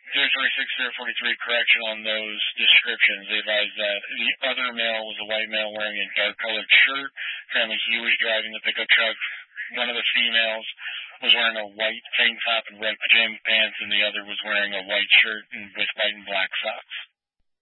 036-043 correction on those descriptions. They advised that the other male was a white male wearing a dark-colored shirt. Apparently he was driving the pickup truck. One of the females was wearing a white tank top and red pajama pants, and the other was wearing a white shirt with white and black socks.